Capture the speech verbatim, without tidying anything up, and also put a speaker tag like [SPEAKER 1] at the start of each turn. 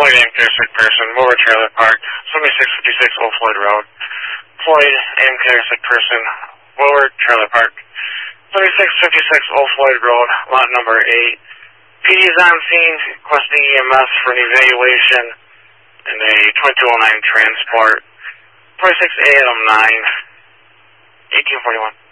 [SPEAKER 1] Floyd Aim Care Sick Person, Mower Trailer Park, seventy-six fifty-six Old Floyd Road. Floyd Aim Care Sick Person, Mower Trailer Park, seventy-six fifty-six Old Floyd Road, lot number eight. P D is on scene, requesting E M S for an evaluation in a twenty-two oh nine transport. twenty-six A M nine, eighteen forty-one.